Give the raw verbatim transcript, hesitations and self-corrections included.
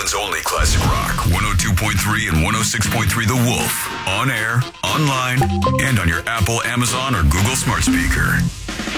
Oakland's only classic rock. one oh two point three and one oh six point three The Wolf. On air, online, and on your Apple, Amazon, or Google smart speaker.